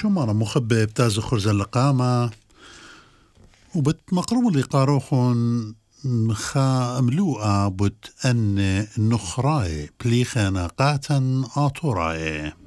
شو مانا مخبئ بتاز خرز اللقامة وبت مقروم اللي قاروخون خا ملوءة بت أن نخراي بليخنا قاتا آطوراي